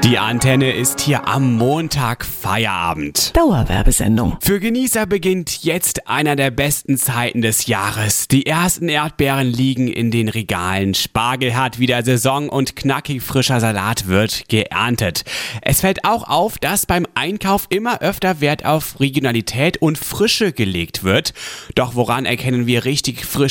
Die Antenne ist hier am Montag Feierabend. Dauerwerbesendung. Für Genießer beginnt jetzt einer der besten Zeiten des Jahres. Die ersten Erdbeeren liegen in den Regalen. Spargel hat wieder Saison und knackig frischer Salat wird geerntet. Es fällt auch auf, dass beim Einkauf immer öfter Wert auf Regionalität und Frische gelegt wird. Doch woran erkennen wir richtig frische